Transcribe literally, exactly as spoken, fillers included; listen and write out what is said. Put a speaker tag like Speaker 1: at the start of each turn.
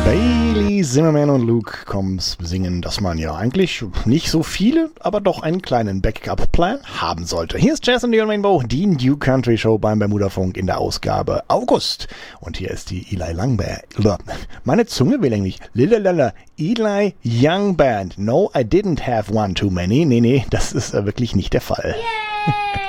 Speaker 1: Bailey Zimmerman und Luke Combs singen, dass man ja eigentlich nicht so viele, aber doch einen kleinen Backup-Plan haben sollte. Hier ist Jazz and the Rainbow, die New Country Show beim Bermuda-Funk in der Ausgabe August. Und hier ist die Eli Young Band. Meine Zunge will eigentlich. Lilalala. Eli Young Band. No, I didn't have one too many. Nee, nee, das ist äh, wirklich nicht der Fall.
Speaker 2: Yeah.